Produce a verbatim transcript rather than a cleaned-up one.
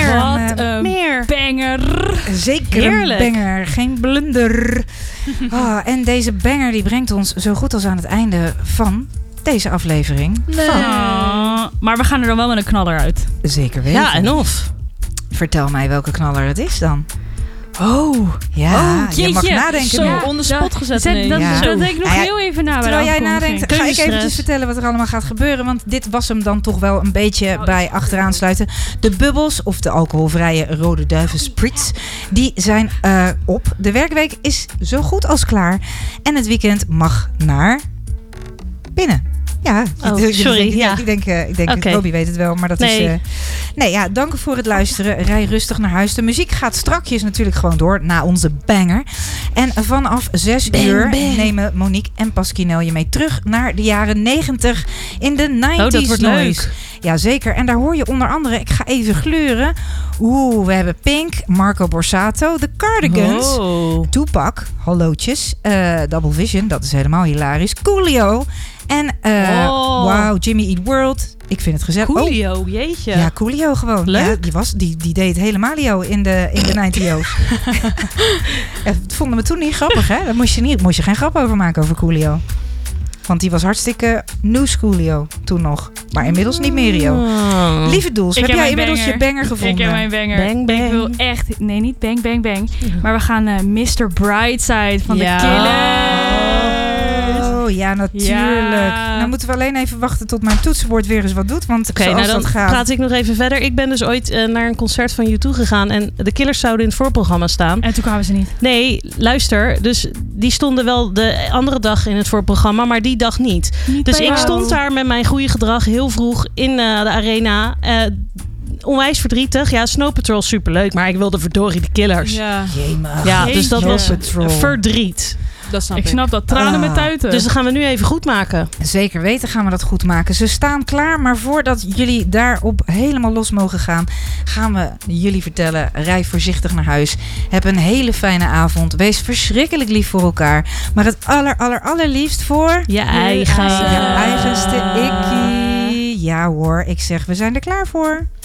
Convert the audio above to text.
Wat een meer. banger. Zeker Heerlijk. een banger, geen blunder. Oh, en deze banger die brengt ons zo goed als aan het einde van deze aflevering. Nee. Van Oh, maar we gaan er dan wel met een knaller uit. Zeker weten. Ja, en of. Vertel mij welke knaller het is dan. Oh, ja, Oh, je mag jeetje. nadenken Zo nu. on the spot gezet Zet, ineens. dan, Ja. dan denk ik nog Ah, ja. heel even na. bij de Terwijl jij aankondiging. nadenkt, ga ik Keuzestress. eventjes vertellen wat er allemaal gaat gebeuren. Want dit was hem dan toch wel een beetje bij achteraan sluiten. De bubbels, of de alcoholvrije Rode Duiven Spritz, die zijn uh, op. De werkweek is zo goed als klaar. En het weekend mag naar binnen. Ja, Oh, je- sorry, Ik, ja. ik denk, uh, ik denk Oké. Robbie weet het wel, maar dat Nee. is... Uh, nee, ja, dank voor het luisteren. Rij rustig naar huis. De muziek gaat strakjes natuurlijk gewoon door na onze banger. En vanaf zes Bang, uur bang. nemen Monique en Pasquinel je mee terug naar de jaren negentig in de nineties Oh, dat wordt noise. leuk. Jazeker. En daar hoor je onder andere, ik ga even gleuren. Oeh, we hebben Pink, Marco Borsato, The Cardigans, Oh. Tupac, hallootjes, uh, Double Vision, dat is helemaal hilarisch, Coolio en uh, Oh. wow, Jimmy Eat World. Ik vind het gezellig. Oh, Coolio, jeetje. ja, Coolio gewoon. Leuk. Ja, die, was, die, die deed helemaal in de, in de nineties. Dat vonden we toen niet grappig, hè? Daar moest je, niet, moest je geen grap over maken over Coolio. Want die was hartstikke new Coolio toen nog. Maar inmiddels niet meer, joh. Oh. Lieve Doels, Ik heb heb jij mijn inmiddels banger. je banger gevonden? Ik heb mijn banger. Bang, bang. Ik wil echt... Nee, niet bang, bang, bang. Maar we gaan uh, mister Brightside van Ja. de Killers. Oh, ja, natuurlijk. Ja. Nou moeten we alleen even wachten tot mijn toetsenbord weer eens wat doet. Want Oké, zoals nou dan dat gaat... praat ik nog even verder. Ik ben dus ooit uh, naar een concert van U twee gegaan en de Killers zouden in het voorprogramma staan. En toen kwamen ze niet. Nee, luister. Dus die stonden wel de andere dag in het voorprogramma, maar die dag niet. niet Dus bij ik jou. stond daar met mijn goede gedrag heel vroeg in uh, de arena. Uh, onwijs verdrietig. Ja, Snow Patrol superleuk, maar ik wilde verdorie de Killers. Ja, Ja, Jemig. dus dat Snow was Patrol. verdriet. dat snap ik. Ik snap dat. Tranen Ah. met tuiten. Dus dat gaan we nu even goed maken. Zeker weten gaan we dat goed maken. Ze staan klaar, maar voordat jullie daarop helemaal los mogen gaan, gaan we jullie vertellen, rij voorzichtig naar huis. Heb een hele fijne avond. Wees verschrikkelijk lief voor elkaar. Maar het aller, aller, allerliefst voor... Je eigen. Je eigenste ikkie. Ja hoor, ik zeg, we zijn er klaar voor.